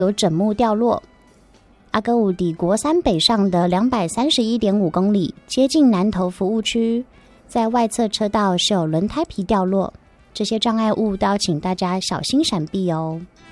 有枕木掉落。阿哥五抵国三北上的231.5公里，接近南投服务区，在外侧车道是有轮胎皮掉落，这些障碍物都要请大家小心闪避哦。